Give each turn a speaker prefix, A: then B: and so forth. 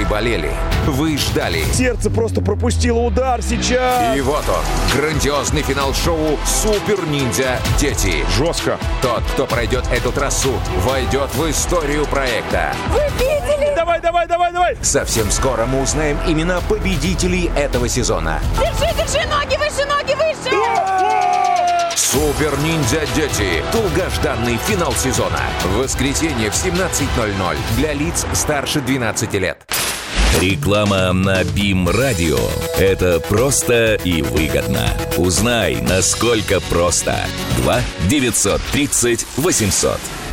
A: Вы болели, вы ждали.
B: Сердце просто пропустило удар сейчас.
A: И вот он, грандиозный финал шоу «Супер Ниндзя Дети».
B: Жестко.
A: Тот, кто пройдет эту трассу, войдет в историю проекта.
C: Вы видели?
B: Давай.
A: Совсем скоро мы узнаем имена победителей этого сезона.
C: Держи, ноги выше!
A: «Супер Ниндзя Дети». Долгожданный финал сезона. В воскресенье в 17:00 для лиц старше 12 лет.
D: Реклама на БИМ-радио. Это просто и выгодно. Узнай, насколько просто. 2 930 800.